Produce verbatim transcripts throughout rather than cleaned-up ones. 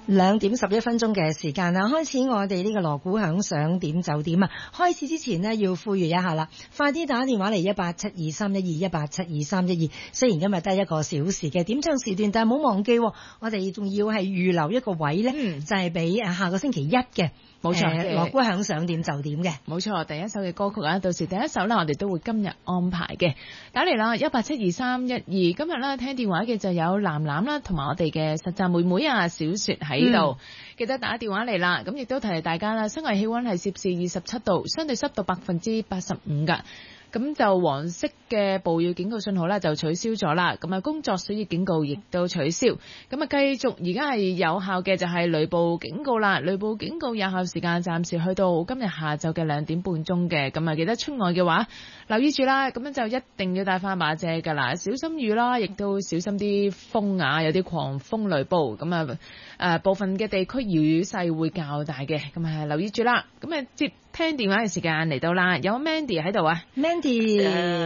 兩點十一分鐘嘅時間啦，開始我哋呢個鑼鼓響想點就點啊！開始之前呢，要呼籲一下啦，快啲打電話嚟一八七二三一二一八七二三一二。雖然今日得一個小時嘅點唱時段，但係唔好忘記，我哋仲要係預留一個位呢，嗯、就係俾下個星期一嘅。冇錯，鑼鼓響想點就點嘅， 冇錯。第一首嘅歌曲啊，到時第一首呢，我哋都會今日安排嘅。打嚟啦，一八七二三一二。今日咧聽電話嘅就有藍藍啦，同埋我哋嘅實習妹妹啊，小雪喺度，嗯、記得打電話嚟啦。咁亦都提提大家啦，室外氣溫係攝氏二十七度，相對濕度百分之八十五噶。咁就黃色嘅暴雨警告信號咧就取消咗啦，咁啊工作暑熱警告亦都取消，咁啊繼續而家係有效嘅就係雷暴警告啦，雷暴警告有效時間暫時去到今日下晝嘅兩點半鐘嘅，咁啊記得出外嘅話留意住啦，咁樣就一定要帶翻把遮噶啦，小心雨啦，亦都小心啲風啊，有啲狂風雷暴，咁啊誒部分嘅地區雨勢會較大嘅，咁啊留意住啦，咁啊接聽電話嘅時間嚟到啦，有 Mandy 喺度啊 ，Mandy，、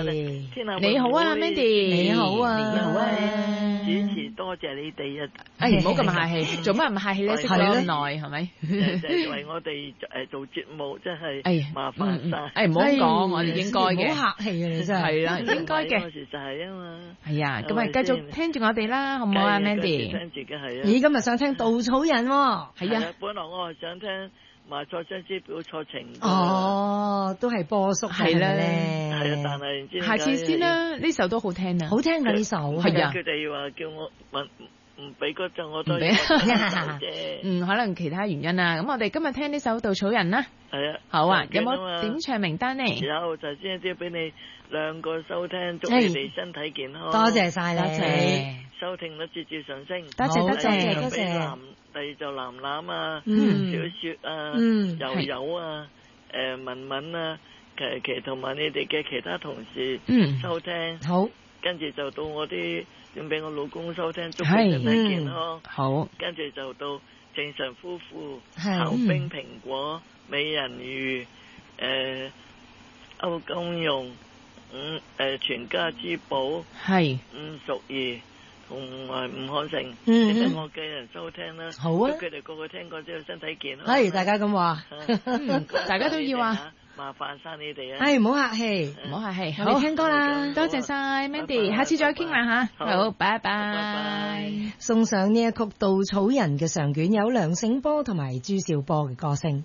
uh, 你好啊 Mandy， 你好啊， 你好啊，主持多謝你哋啊， 哎唔好咁客氣，做乜唔客氣咧？識咗咁耐係咪？ 就係為我哋誒做節目，真係麻煩晒。 哎唔好講，我哋應該嘅， 唔好客氣啊，你真係係啦，應該嘅。 事實係啊嘛。 係啊，咁啊繼續聽住我哋啦，好唔好啊 Mandy？ 聽住嘅係啊。 咦，今日想聽稻草人喎？ 係啊， 本來我係想聽。賣錯相思表錯情哦，都係波叔係啦， 係啊，但係下次先啦，呢首都好聽啊， 好聽㗎呢首， 係啊， 佢哋話叫我問唔俾嗰陣我都唔俾，嗯，可能其他原因啊，咁我哋今日聽呢首稻草人啦， 係啊， 好啊，有冇點唱名單呢？ 有，就先啲俾你兩個收聽，祝你哋身體健康， 多謝晒你， 收聽率節節上升， 多謝多謝多謝。 第二就藍藍啊， 嗯、 小雪啊， 嗯、 柔柔啊，誒、呃、文文啊，琪琪同埋你哋嘅其他同事收聽， 嗯、好， 跟住就到我啲點俾我老公收聽，祝佢身體健康， 嗯、好， 跟住就到正常夫婦、刨冰蘋果、美人魚，誒歐金融，嗯誒全家之寶， 係吳淑儀。同埋吳漢成， 嗯， 記得我嘅人收聽啦， 好啊， 祝佢哋個個聽過之後身體健康。 係大家咁話， 大家都要啊， 麻煩晒你哋啊， 係唔好客氣， 唔好客氣， 好聽歌啦， 多謝晒 Mandy，下次再傾啦吓，好，拜拜， 送上呢一曲稻草人嘅上卷，有梁醒波同埋朱兆波嘅歌聲。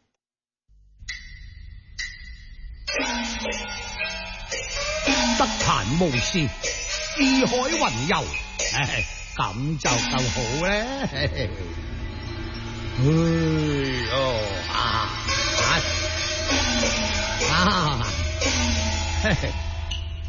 得閒無事，四海雲遊。唉，咁就夠好咧。哎喲啊啊啊！嘿嘿。